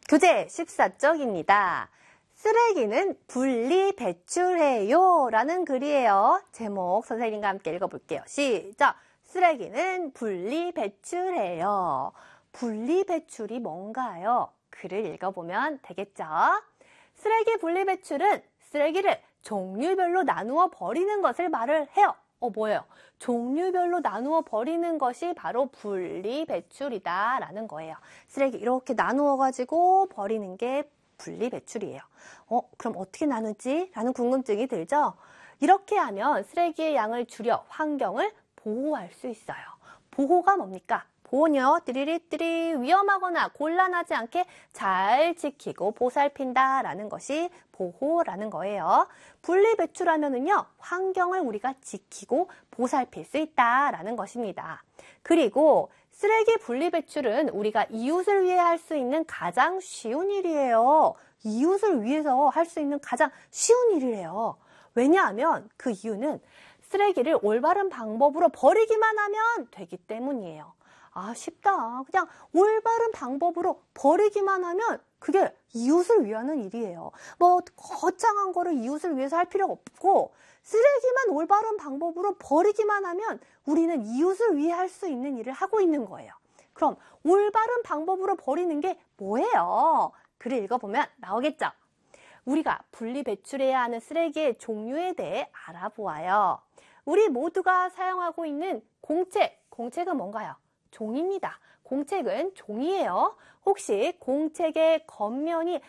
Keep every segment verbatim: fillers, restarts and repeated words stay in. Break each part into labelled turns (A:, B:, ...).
A: 교재 십사 쪽입니다. 쓰레기는 분리 배출해요 라는 글이에요. 제목 선생님과 함께 읽어볼게요. 시작! 쓰레기는 분리 배출해요. 분리 배출이 뭔가요? 글을 읽어보면 되겠죠? 쓰레기 분리 배출은 쓰레기를 종류별로 나누어 버리는 것을 말을 해요. 어, 뭐예요? 종류별로 나누어 버리는 것이 바로 분리 배출이다 라는 거예요. 쓰레기 이렇게 나누어 가지고 버리는 게 분리 배출이에요. 어, 그럼 어떻게 나누지? 라는 궁금증이 들죠? 이렇게 하면 쓰레기의 양을 줄여 환경을 보호할 수 있어요. 보호가 뭡니까? 보호는요, 띠리리띠리 위험하거나 곤란하지 않게 잘 지키고 보살핀다 라는 것이 보호라는 거예요. 분리 배출하면은요, 환경을 우리가 지키고 보살필 수 있다 라는 것입니다. 그리고 쓰레기 분리 배출은 우리가 이웃을 위해 할 수 있는 가장 쉬운 일이에요. 이웃을 위해서 할 수 있는 가장 쉬운 일이래요. 왜냐하면 그 이유는 쓰레기를 올바른 방법으로 버리기만 하면 되기 때문이에요. 아, 쉽다. 그냥 올바른 방법으로 버리기만 하면 그게 이웃을 위하는 일이에요. 뭐 거창한 거를 이웃을 위해서 할 필요가 없고 쓰레기만 올바른 방법으로 버리기만 하면 우리는 이웃을 위해 할 수 있는 일을 하고 있는 거예요. 그럼 올바른 방법으로 버리는 게 뭐예요? 글을 읽어보면 나오겠죠? 우리가 분리 배출해야 하는 쓰레기의 종류에 대해 알아보아요. 우리 모두가 사용하고 있는 공책, 공책은 뭔가요? 종이입니다. 공책은 종이에요. 혹시 공책의 겉면이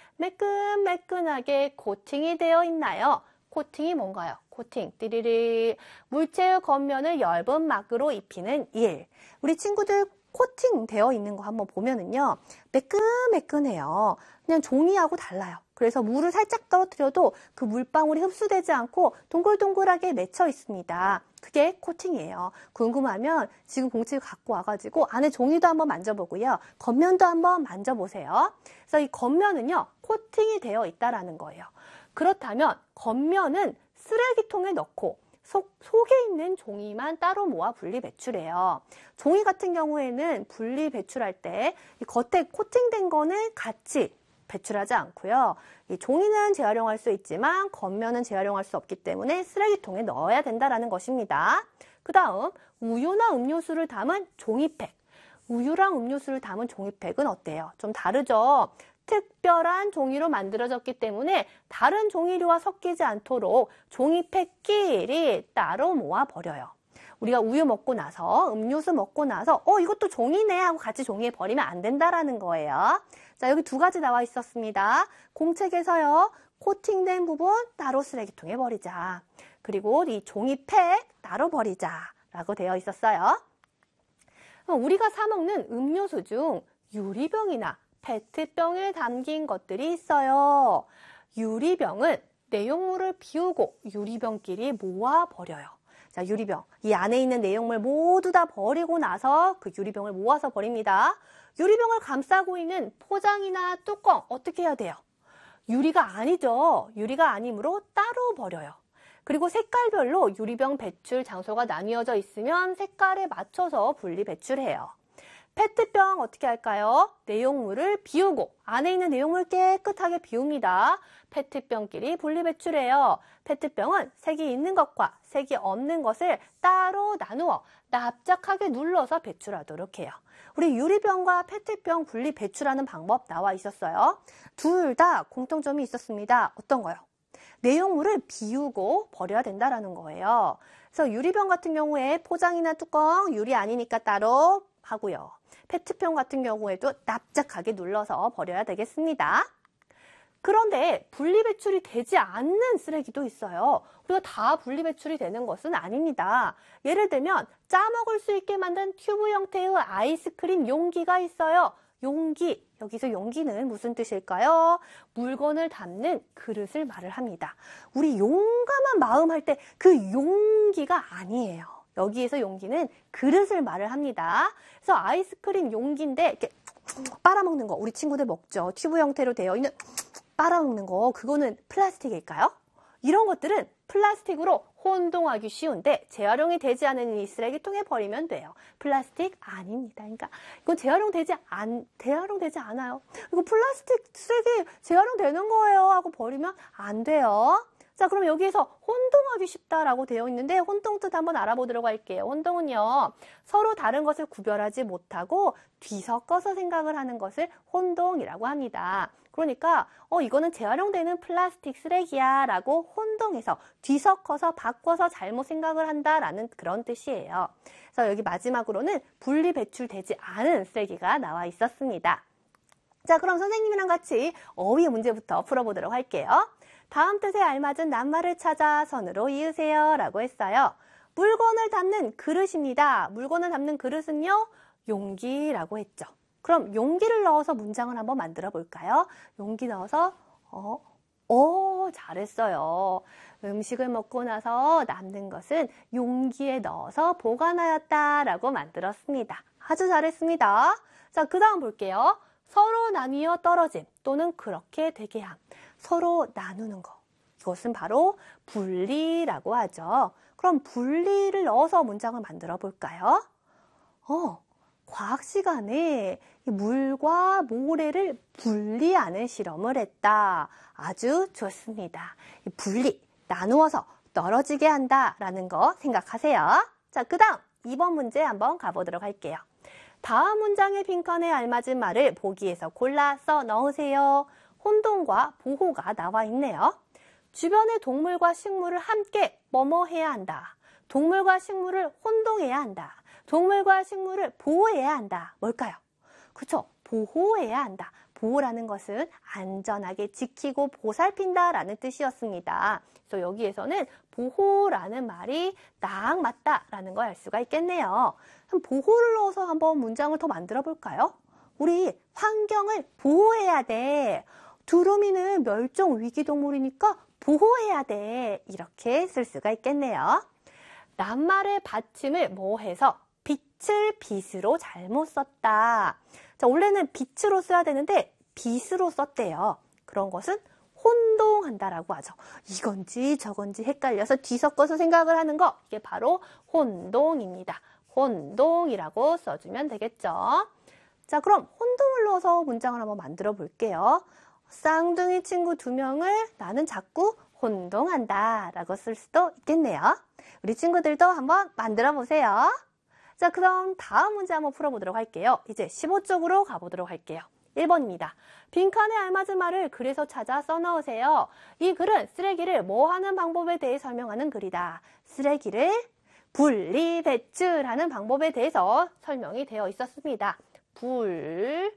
A: 매끈매끈하게 코팅이 되어 있나요? 코팅이 뭔가요? 코팅, 띠리리. 물체의 겉면을 엷은 막으로 입히는 일. 우리 친구들 코팅 되어 있는 거 한번 보면은요, 매끈매끈해요. 그냥 종이하고 달라요. 그래서 물을 살짝 떨어뜨려도 그 물방울이 흡수되지 않고 동글동글하게 맺혀 있습니다. 그게 코팅이에요. 궁금하면 지금 공책을 갖고 와가지고 안에 종이도 한번 만져보고요. 겉면도 한번 만져보세요. 그래서 이 겉면은요, 코팅이 되어 있다라는 거예요. 그렇다면 겉면은 쓰레기통에 넣고 속, 속에 있는 종이만 따로 모아 분리 배출해요. 종이 같은 경우에는 분리 배출할 때 이 겉에 코팅된 거는 같이 배출하지 않고요. 이 종이는 재활용할 수 있지만 겉면은 재활용할 수 없기 때문에 쓰레기통에 넣어야 된다는 것입니다. 그 다음 우유나 음료수를 담은 종이팩. 우유랑 음료수를 담은 종이팩은 어때요? 좀 다르죠? 특별한 종이로 만들어졌기 때문에 다른 종이류와 섞이지 않도록 종이팩끼리 따로 모아버려요. 우리가 우유 먹고 나서 음료수 먹고 나서 어 이것도 종이네 하고 같이 종이에 버리면 안 된다라는 거예요. 자, 여기 두 가지 나와 있었습니다. 공책에서요. 코팅된 부분 따로 쓰레기통에 버리자. 그리고 이 종이팩 따로 버리자 라고 되어 있었어요. 우리가 사 먹는 음료수 중 유리병이나 페트병에 담긴 것들이 있어요. 유리병은 내용물을 비우고 유리병끼리 모아버려요. 자, 유리병. 이 안에 있는 내용물 모두 다 버리고 나서 그 유리병을 모아서 버립니다. 유리병을 감싸고 있는 포장이나 뚜껑 어떻게 해야 돼요? 유리가 아니죠. 유리가 아니므로 따로 버려요. 그리고 색깔별로 유리병 배출 장소가 나뉘어져 있으면 색깔에 맞춰서 분리 배출해요. 페트병 어떻게 할까요? 내용물을 비우고 안에 있는 내용물 깨끗하게 비웁니다. 페트병끼리 분리 배출해요. 페트병은 색이 있는 것과 색이 없는 것을 따로 나누어 납작하게 눌러서 배출하도록 해요. 우리 유리병과 페트병 분리 배출하는 방법 나와 있었어요. 둘 다 공통점이 있었습니다. 어떤 거요? 내용물을 비우고 버려야 된다는 거예요. 그래서 유리병 같은 경우에 포장이나 뚜껑 유리 아니니까 따로 하고요. 페트병 같은 경우에도 납작하게 눌러서 버려야 되겠습니다. 그런데 분리배출이 되지 않는 쓰레기도 있어요. 우리가 다 분리배출이 되는 것은 아닙니다. 예를 들면 짜먹을 수 있게 만든 튜브 형태의 아이스크림 용기가 있어요. 용기, 여기서 용기는 무슨 뜻일까요? 물건을 담는 그릇을 말을 합니다. 우리 용감한 마음 할 때 그 용기가 아니에요. 여기에서 용기는 그릇을 말을 합니다. 그래서 아이스크림 용기인데 이렇게 빨아먹는 거 우리 친구들 먹죠. 튜브 형태로 되어 있는 빨아먹는 거 그거는 플라스틱일까요? 이런 것들은 플라스틱으로 혼동하기 쉬운데 재활용이 되지 않은 이 쓰레기통에 버리면 돼요. 플라스틱 아닙니다. 그러니까 이건 재활용되지 안 재활용되지 않아요. 이거 플라스틱 쓰레기 재활용되는 거예요 하고 버리면 안 돼요. 자, 그럼 여기에서 혼동하기 쉽다라고 되어 있는데 혼동 뜻 한번 알아보도록 할게요. 혼동은요, 서로 다른 것을 구별하지 못하고 뒤섞어서 생각을 하는 것을 혼동이라고 합니다. 그러니까 어 이거는 재활용되는 플라스틱 쓰레기야 라고 혼동해서 뒤섞어서 바꿔서 잘못 생각을 한다라는 그런 뜻이에요. 그래서 여기 마지막으로는 분리 배출되지 않은 쓰레기가 나와 있었습니다. 자, 그럼 선생님이랑 같이 어휘 문제부터 풀어보도록 할게요. 다음 뜻에 알맞은 낱말을 찾아 선으로 이으세요 라고 했어요. 물건을 담는 그릇입니다. 물건을 담는 그릇은요, 용기라고 했죠. 그럼 용기를 넣어서 문장을 한번 만들어 볼까요? 용기 넣어서 어, 어 잘했어요. 음식을 먹고 나서 남는 것은 용기에 넣어서 보관하였다 라고 만들었습니다. 아주 잘했습니다. 자, 그 다음 볼게요. 서로 나뉘어 떨어짐 또는 그렇게 되게 함. 서로 나누는 거. 이것은 바로 분리라고 하죠. 그럼 분리를 넣어서 문장을 만들어 볼까요? 어, 과학 시간에 물과 모래를 분리하는 실험을 했다. 아주 좋습니다. 분리, 나누어서 떨어지게 한다라는 거 생각하세요. 자, 그 다음 이 번 문제 한번 가보도록 할게요. 다음 문장의 빈칸에 알맞은 말을 보기에서 골라 써 넣으세요. 혼동과 보호가 나와 있네요. 주변의 동물과 식물을 함께 뭐뭐 해야 한다. 동물과 식물을 혼동해야 한다. 동물과 식물을 보호해야 한다. 뭘까요? 그렇죠. 보호해야 한다. 보호라는 것은 안전하게 지키고 보살핀다라는 뜻이었습니다. 그래서 여기에서는 보호라는 말이 딱 맞다라는 걸 알 수가 있겠네요. 그럼 보호를 넣어서 한번 문장을 더 만들어 볼까요? 우리 환경을 보호해야 돼. 두루미는 멸종 위기 동물이니까 보호해야 돼. 이렇게 쓸 수가 있겠네요. 낱말의 받침을 뭐 해서 빛을 빛으로 잘못 썼다. 자, 원래는 빛으로 써야 되는데 빛으로 썼대요. 그런 것은 혼동한다라고 하죠. 이건지 저건지 헷갈려서 뒤섞어서 생각을 하는 거, 이게 바로 혼동입니다. 혼동이라고 써주면 되겠죠. 자, 그럼 혼동을 넣어서 문장을 한번 만들어 볼게요. 쌍둥이 친구 두 명을 나는 자꾸 혼동한다 라고 쓸 수도 있겠네요. 우리 친구들도 한번 만들어 보세요. 자, 그럼 다음 문제 한번 풀어보도록 할게요. 이제 십오 쪽으로 가보도록 할게요. 일 번입니다. 빈칸에 알맞은 말을 글에서 찾아 써넣으세요. 이 글은 쓰레기를 뭐 하는 방법에 대해 설명하는 글이다. 쓰레기를 분리 배출하는 방법에 대해서 설명이 되어 있었습니다. 분리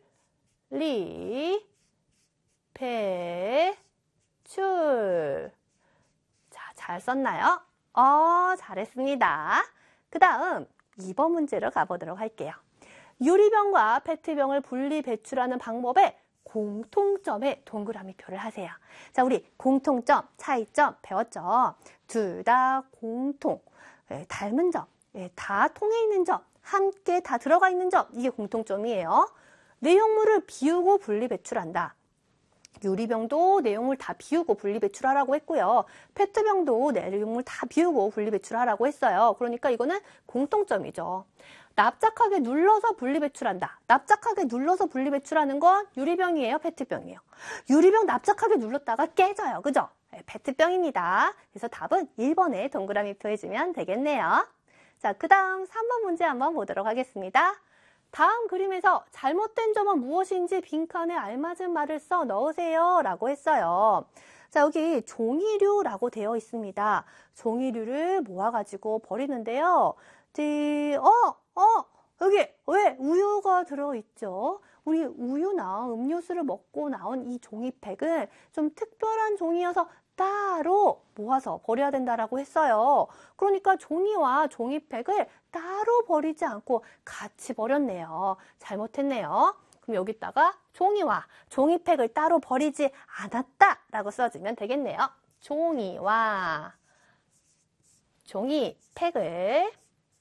A: 배출. 자, 잘 썼나요? 어, 잘했습니다. 그 다음 이 번 문제로 가보도록 할게요. 유리병과 페트병을 분리 배출하는 방법에 공통점에 동그라미 표를 하세요. 자, 우리 공통점, 차이점 배웠죠? 둘 다 공통, 예, 닮은 점, 예, 다 통해 있는 점, 함께 다 들어가 있는 점, 이게 공통점이에요. 내용물을 비우고 분리 배출한다. 유리병도 내용물 다 비우고 분리 배출하라고 했고요. 페트병도 내용물 다 비우고 분리 배출하라고 했어요. 그러니까 이거는 공통점이죠. 납작하게 눌러서 분리 배출한다. 납작하게 눌러서 분리 배출하는 건 유리병이에요, 페트병이에요? 유리병 납작하게 눌렀다가 깨져요. 그죠? 네, 페트병입니다. 그래서 답은 일 번에 동그라미 표해주면 되겠네요. 자, 그 다음 삼 번 문제 한번 보도록 하겠습니다. 다음 그림에서 잘못된 점은 무엇인지 빈칸에 알맞은 말을 써 넣으세요 라고 했어요. 자, 여기 종이류라고 되어 있습니다. 종이류를 모아가지고 버리는데요. 네, 어, 어, 여기 왜 우유가 들어있죠? 우리 우유나 음료수를 먹고 나온 이 종이팩은 좀 특별한 종이어서 따로 모아서 버려야 된다라고 했어요. 그러니까 종이와 종이팩을 따로 버리지 않고 같이 버렸네요. 잘못했네요. 그럼 여기다가 종이와 종이팩을 따로 버리지 않았다라고 써주면 되겠네요. 종이와 종이팩을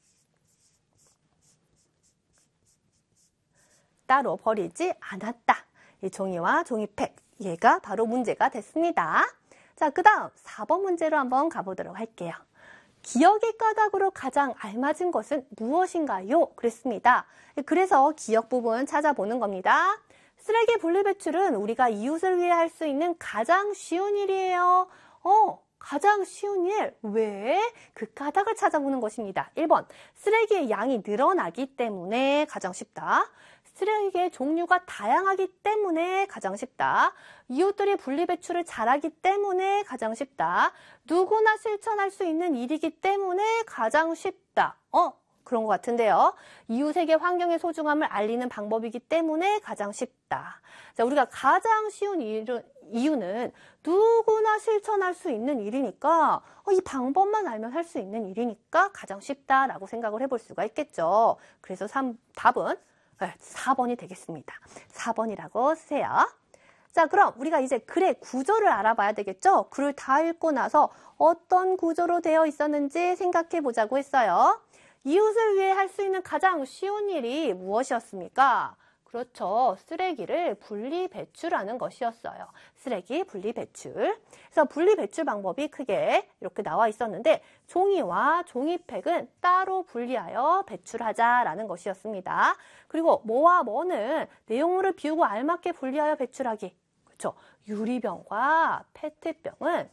A: 따로 버리지 않았다. 이 종이와 종이팩, 얘가 바로 문제가 됐습니다. 자, 그 다음 사 번 문제로 한번 가보도록 할게요. 기억의 까닭으로 가장 알맞은 것은 무엇인가요? 그랬습니다. 그래서 기억 부분 찾아보는 겁니다. 쓰레기 분리배출은 우리가 이웃을 위해 할 수 있는 가장 쉬운 일이에요. 어, 가장 쉬운 일. 왜? 그 까닭을 찾아보는 것입니다. 일 번, 쓰레기의 양이 늘어나기 때문에 가장 쉽다. 쓰레기의 종류가 다양하기 때문에 가장 쉽다. 이웃들이 분리배출을 잘하기 때문에 가장 쉽다. 누구나 실천할 수 있는 일이기 때문에 가장 쉽다. 어? 그런 것 같은데요. 이웃에게 환경의 소중함을 알리는 방법이기 때문에 가장 쉽다. 자, 우리가 가장 쉬운 이유, 이유는 누구나 실천할 수 있는 일이니까 어, 이 방법만 알면 할 수 있는 일이니까 가장 쉽다라고 생각을 해볼 수가 있겠죠. 그래서 삼, 답은 사 번이 되겠습니다. 사 번이라고 쓰세요. 자, 그럼 우리가 이제 글의 구조를 알아봐야 되겠죠? 글을 다 읽고 나서 어떤 구조로 되어 있었는지 생각해 보자고 했어요. 이웃을 위해 할 수 있는 가장 쉬운 일이 무엇이었습니까? 그렇죠. 쓰레기를 분리 배출하는 것이었어요. 쓰레기 분리 배출. 그래서 분리 배출 방법이 크게 이렇게 나와 있었는데 종이와 종이팩은 따로 분리하여 배출하자라는 것이었습니다. 그리고 뭐와 뭐는 내용물을 비우고 알맞게 분리하여 배출하기. 그렇죠. 유리병과 페트병은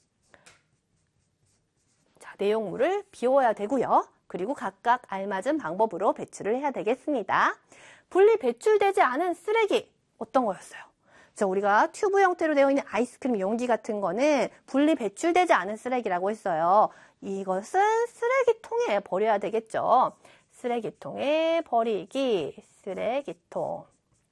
A: 자, 내용물을 비워야 되고요. 그리고 각각 알맞은 방법으로 배출을 해야 되겠습니다. 분리 배출되지 않은 쓰레기 어떤 거였어요? 자, 우리가 튜브 형태로 되어 있는 아이스크림 용기 같은 거는 분리 배출되지 않은 쓰레기라고 했어요. 이것은 쓰레기통에 버려야 되겠죠. 쓰레기통에 버리기, 쓰레기통.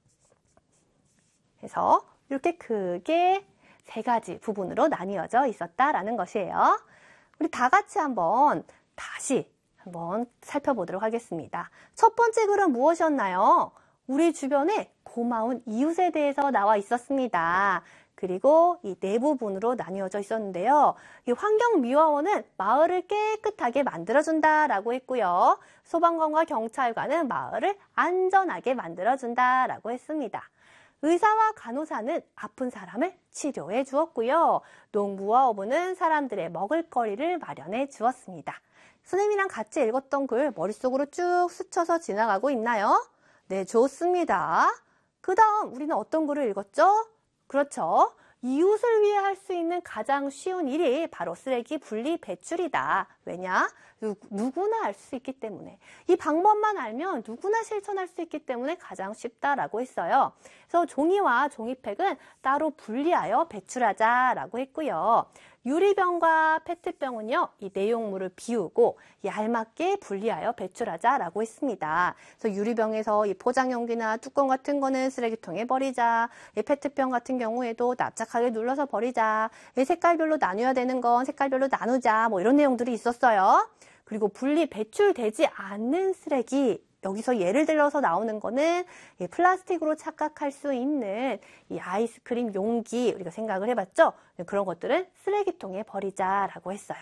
A: 해서 이렇게 크게 세 가지 부분으로 나뉘어져 있었다라는 것이에요. 우리 다 같이 한번 다시 한번 살펴보도록 하겠습니다. 첫 번째 글은 무엇이었나요? 우리 주변에 고마운 이웃에 대해서 나와 있었습니다. 그리고 이 네 부분으로 나뉘어져 있었는데요. 이 환경미화원은 마을을 깨끗하게 만들어준다라고 했고요. 소방관과 경찰관은 마을을 안전하게 만들어준다라고 했습니다. 의사와 간호사는 아픈 사람을 치료해 주었고요. 농부와 어부는 사람들의 먹을거리를 마련해 주었습니다. 선생님이랑 같이 읽었던 글 머릿속으로 쭉 스쳐서 지나가고 있나요? 네, 좋습니다. 그 다음 우리는 어떤 글을 읽었죠? 그렇죠. 이웃을 위해 할 수 있는 가장 쉬운 일이 바로 쓰레기 분리 배출이다. 왜냐? 누, 누구나 할 수 있기 때문에. 이 방법만 알면 누구나 실천할 수 있기 때문에 가장 쉽다라고 했어요. 그래서 종이와 종이팩은 따로 분리하여 배출하자라고 했고요. 유리병과 페트병은요, 이 내용물을 비우고 이 알맞게 분리하여 배출하자라고 했습니다. 그래서 유리병에서 이 포장용기나 뚜껑 같은 거는 쓰레기통에 버리자. 이 페트병 같은 경우에도 납작하게 눌러서 버리자. 이 색깔별로 나눠야 되는 건 색깔별로 나누자. 뭐 이런 내용들이 있었어요. 그리고 분리 배출되지 않는 쓰레기. 여기서 예를 들어서 나오는 거는 플라스틱으로 착각할 수 있는 이 아이스크림 용기 우리가 생각을 해봤죠. 그런 것들은 쓰레기통에 버리자라고 했어요.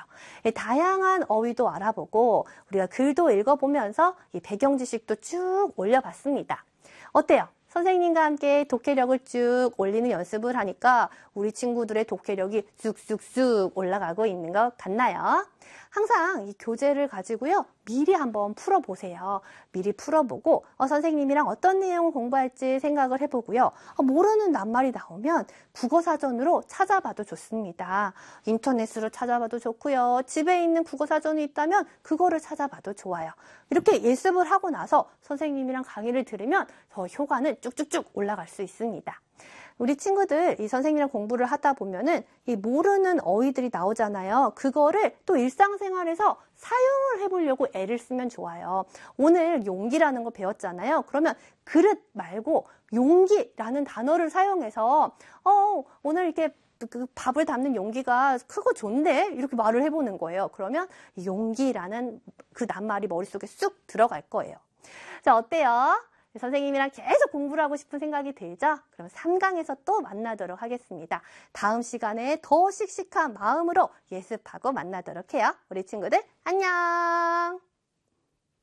A: 다양한 어휘도 알아보고 우리가 글도 읽어보면서 이 배경 지식도 쭉 올려봤습니다. 어때요? 선생님과 함께 독해력을 쭉 올리는 연습을 하니까 우리 친구들의 독해력이 쑥쑥쑥 올라가고 있는 것 같나요? 항상 이 교재를 가지고요. 미리 한번 풀어보세요. 미리 풀어보고 어, 선생님이랑 어떤 내용을 공부할지 생각을 해보고요. 어, 모르는 낱말이 나오면 국어사전으로 찾아봐도 좋습니다. 인터넷으로 찾아봐도 좋고요. 집에 있는 국어사전이 있다면 그거를 찾아봐도 좋아요. 이렇게 예습을 하고 나서 선생님이랑 강의를 들으면 더 효과는 쭉쭉쭉 올라갈 수 있습니다. 우리 친구들 이 선생님이랑 공부를 하다 보면은 이 모르는 어휘들이 나오잖아요. 그거를 또 일상생활에서 사용을 해보려고 애를 쓰면 좋아요. 오늘 용기라는 거 배웠잖아요. 그러면 그릇 말고 용기라는 단어를 사용해서 어 오늘 이렇게 그 밥을 담는 용기가 크고 좋은데 이렇게 말을 해보는 거예요. 그러면 용기라는 그 낱말이 머릿속에 쑥 들어갈 거예요. 자, 어때요? 선생님이랑 계속 공부를 하고 싶은 생각이 들죠? 그럼 삼 강에서 또 만나도록 하겠습니다. 다음 시간에 더 씩씩한 마음으로 예습하고 만나도록 해요. 우리 친구들 안녕!